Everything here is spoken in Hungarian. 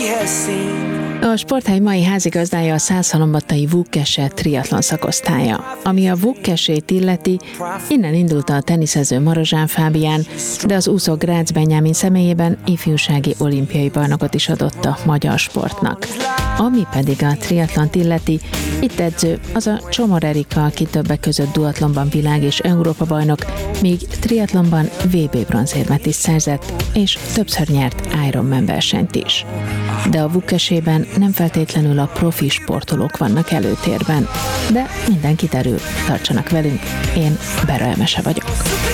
A Sporthely mai házigazdája a Szászhalombattai Vukkese triatlon szakosztálya. Ami a Vukkesét illeti, innen indult a teniszező Marozsán Fábián, de az úszó Grácz Benyámin személyében ifjúsági olimpiai bajnokot is adott a magyar sportnak. Ami pedig a triatlont illeti, itt edző az a Csomor Erika, aki többek között duatlonban világ- és Európa-bajnok, míg triatlonban VB bronzérmet is szerzett, és többször nyert Ironman versenyt is. De a Vukkesében nem feltétlenül a profi sportolók vannak előtérben, de minden kiderül, tartsanak velünk, én Bera Emese vagyok.